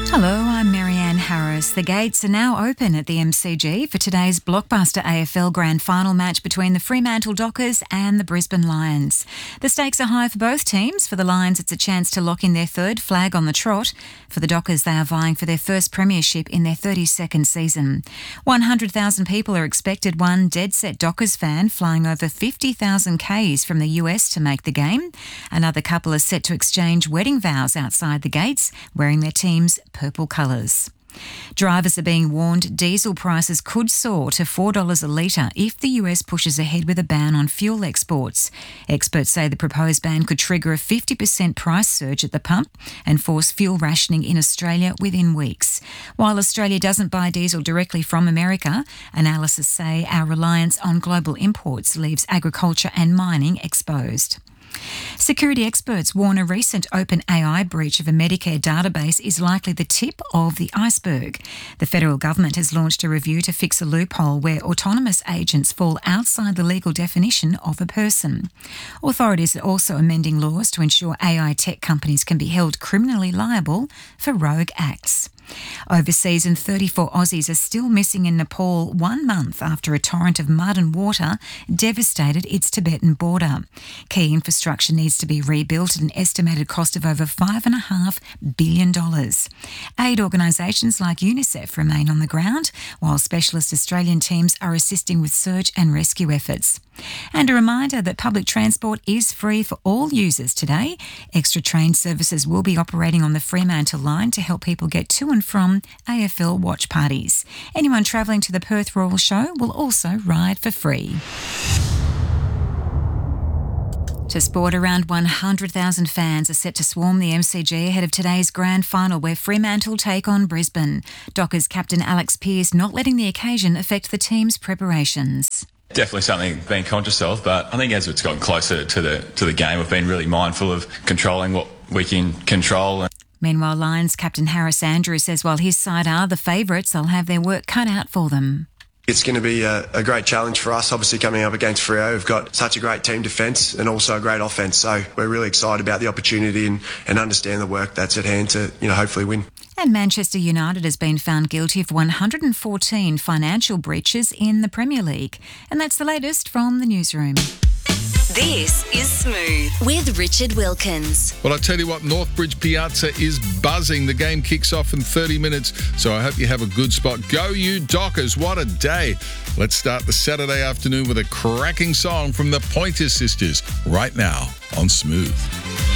Hello, I'm Marianne Harris. The gates are now open at the MCG for today's blockbuster AFL Grand Final match between the Fremantle Dockers and the Brisbane Lions. The stakes are high for both teams. For the Lions, it's a chance to lock in their third flag on the trot. For the Dockers, they are vying for their first premiership in their 32nd season. 100,000 people are expected, one dead-set Dockers fan flying over 50,000 Ks from the US to make the game. Another couple are set to exchange wedding vows outside the gates, wearing their team's purple colours. Drivers are being warned diesel prices could soar to $4 a litre if the US pushes ahead with a ban on fuel exports. Experts say the proposed ban could trigger a 50% price surge at the pump and force fuel rationing in Australia within weeks. While Australia doesn't buy diesel directly from America, analysts say our reliance on global imports leaves agriculture and mining exposed. Security experts warn a recent OpenAI breach of a Medicare database is likely the tip of the iceberg. The federal government has launched a review to fix a loophole where autonomous agents fall outside the legal definition of a person. Authorities are also amending laws to ensure AI tech companies can be held criminally liable for rogue acts. Overseas, and 34 Aussies are still missing in Nepal 1 month after a torrent of mud and water devastated its Tibetan border. Key infrastructure needs to be rebuilt at an estimated cost of over $5.5 billion. Aid organisations like UNICEF remain on the ground, while specialist Australian teams are assisting with search and rescue efforts. And a reminder that public transport is free for all users today. Extra train services will be operating on the Fremantle line to help people get to and from AFL watch parties. Anyone travelling to the Perth Royal Show will also ride for free. To sport, around 100,000 fans are set to swarm the MCG ahead of today's grand final where Fremantle take on Brisbane. Dockers captain Alex Pearce not letting the occasion affect the team's preparations. Definitely something being conscious of, but I think as it's gotten closer to the game, we've been really mindful of controlling what we can control. Meanwhile, Lions captain Harris Andrews says while his side are the favourites, they'll have their work cut out for them. It's going to be a great challenge for us, obviously coming up against Freo. We've got such a great team defence and also a great offence, so we're really excited about the opportunity and understand the work that's at hand to hopefully win. And Manchester United has been found guilty of 114 financial breaches in the Premier League. And that's the latest from the newsroom. This is Smooth with Richard Wilkins. Well, I tell you what, Northbridge Piazza is buzzing. The game kicks off in 30 minutes, so I hope you have a good spot. Go you Dockers, what a day. Let's start the Saturday afternoon with a cracking song from the Pointer Sisters right now on Smooth.